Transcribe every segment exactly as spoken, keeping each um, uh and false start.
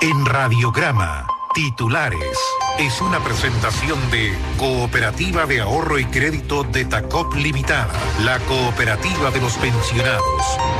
En Radiograma, titulares. Es una presentación de Cooperativa de Ahorro y Crédito de Tacop Limitada, la cooperativa de los pensionados.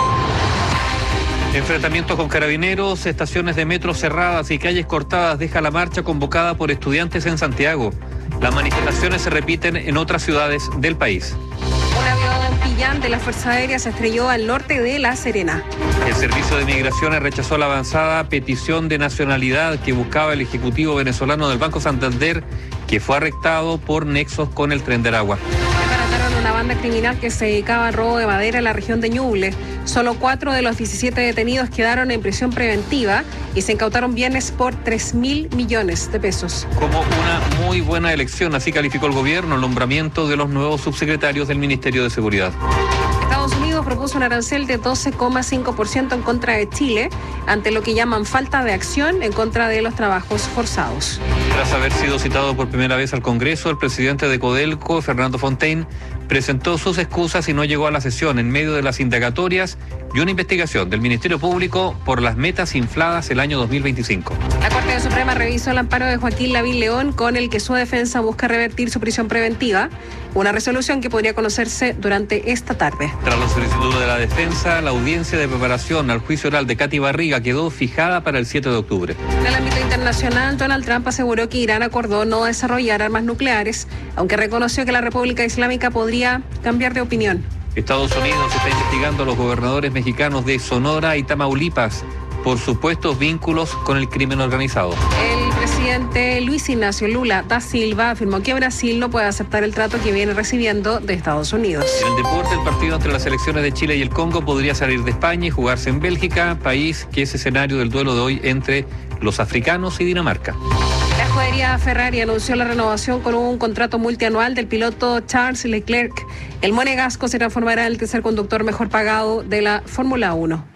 Enfrentamientos con carabineros, estaciones de metro cerradas y calles cortadas deja la marcha convocada por estudiantes en Santiago. Las manifestaciones se repiten en otras ciudades del país. Un avión Pillán de la Fuerza Aérea se estrelló al norte de La Serena. El Servicio de Migraciones rechazó la avanzada petición de nacionalidad que buscaba el Ejecutivo venezolano del Banco Santander, que fue arrestado por nexos con el Tren de Aragua. Desbarataron una banda criminal que se dedicaba al robo de madera en la región de Ñuble. Solo cuatro de los diecisiete detenidos quedaron en prisión preventiva y se incautaron bienes por tres mil millones de pesos. Como una muy buena elección, así calificó el gobierno el nombramiento de los nuevos subsecretarios del Ministerio de Seguridad. Estados Unidos propuso un arancel de doce coma cinco por ciento en contra de Chile, ante lo que llaman falta de acción en contra de los trabajos forzados. Tras haber sido citado por primera vez al Congreso, el presidente de Codelco, Fernando Fontaine, presentó sus excusas y no llegó a la sesión en medio de las indagatorias y una investigación del Ministerio Público por las metas infladas el año dos mil veinticinco. La Corte Suprema revisó el amparo de Joaquín Lavín León, con el que su defensa busca revertir su prisión preventiva, una resolución que podría conocerse durante esta tarde. Tras la solicitud de la defensa, la audiencia de preparación al juicio oral de Katy Barriga quedó fijada para el siete de octubre. En el ámbito internacional, Donald Trump aseguró que Irán acordó no desarrollar armas nucleares, aunque reconoció que la República Islámica podría cambiar de opinión. Estados Unidos está investigando a los gobernadores mexicanos de Sonora y Tamaulipas por supuestos vínculos con el crimen organizado. El presidente Luis Ignacio Lula da Silva afirmó que Brasil no puede aceptar el trato que viene recibiendo de Estados Unidos. En el deporte, el partido entre las selecciones de Chile y el Congo podría salir de España y jugarse en Bélgica, país que es escenario del duelo de hoy entre los africanos y Dinamarca. La escudería Ferrari anunció la renovación con un contrato multianual del piloto Charles Leclerc. El monegasco se transformará en el tercer conductor mejor pagado de la Fórmula uno.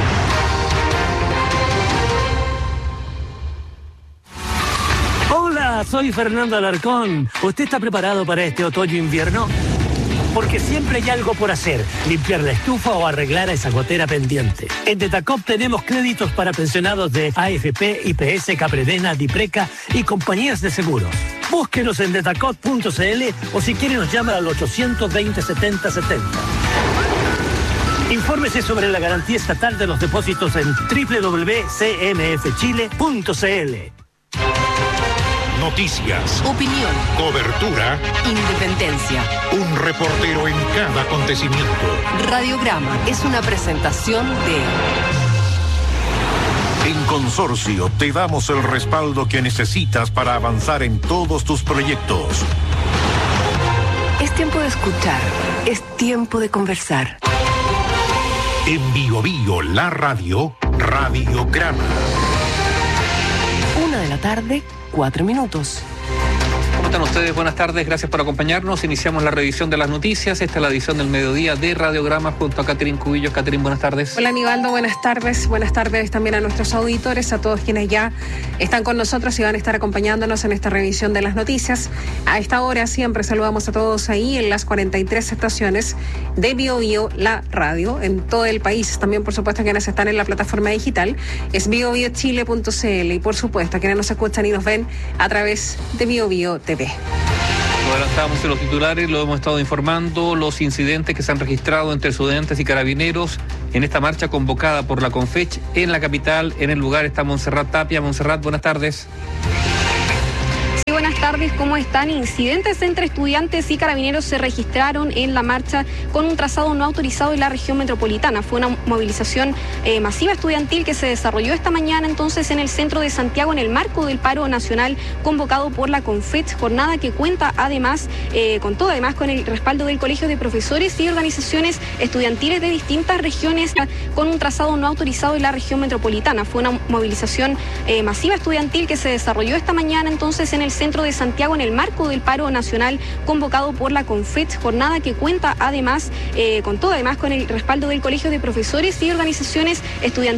Hola, soy Fernando Alarcón. ¿Usted está preparado para este otoño-invierno? Porque siempre hay algo por hacer, limpiar la estufa o arreglar a esa gotera pendiente. En Detacop tenemos créditos para pensionados de A F P, I P S, Capredena, Dipreca y compañías de seguros. Búsquenos en detacop punto c l o si quiere nos llama al ochocientos veinte, setenta setenta. Infórmese sobre la garantía estatal de los depósitos en doble u doble u doble u punto c m f chile punto c l. Noticias, opinión, cobertura, independencia. Un reportero en cada acontecimiento. Radiograma es una presentación de... En Consorcio te damos el respaldo que necesitas para avanzar en todos tus proyectos. Es tiempo de escuchar, es tiempo de conversar. En Bio Bio, la radio, Radiograma. Una de la tarde, cuatro minutos. ¿Cómo están ustedes? Buenas tardes, gracias por acompañarnos. Iniciamos la revisión de las noticias. Esta es la edición del mediodía de Radiograma junto a Catherine Cubillos. Catherine, buenas tardes. Hola, Aníbaldo, buenas tardes. Buenas tardes también a nuestros auditores, a todos quienes ya están con nosotros y van a estar acompañándonos en esta revisión de las noticias. A esta hora siempre saludamos a todos ahí en las cuarenta y tres estaciones de Bio Bio, la radio, en todo el país. También, por supuesto, quienes están en la plataforma digital es bio bio chile punto c l y, por supuesto, quienes nos escuchan y nos ven a través de Bio Bio T V. Lo adelantamos en los titulares, lo hemos estado informando, los incidentes que se han registrado entre estudiantes y carabineros en esta marcha convocada por la CONFECH en la capital. En el lugar está Montserrat Tapia. Montserrat, buenas tardes. Sí, buenas tardes, ¿cómo están? Incidentes entre estudiantes y carabineros se registraron en la marcha con un trazado no autorizado en la región metropolitana. Fue una movilización eh, masiva estudiantil que se desarrolló esta mañana entonces en el centro de Santiago en el marco del paro nacional convocado por la CONFECH, jornada que cuenta además eh, con todo, además con el respaldo del Colegio de Profesores y organizaciones estudiantiles de distintas regiones con un trazado no autorizado en la región metropolitana. Fue una movilización eh, masiva estudiantil que se desarrolló esta mañana entonces en el centro de Santiago en el marco del paro nacional convocado por la CONFECH, jornada que cuenta además eh, con todo, además con el respaldo del Colegio de Profesores y organizaciones estudiantiles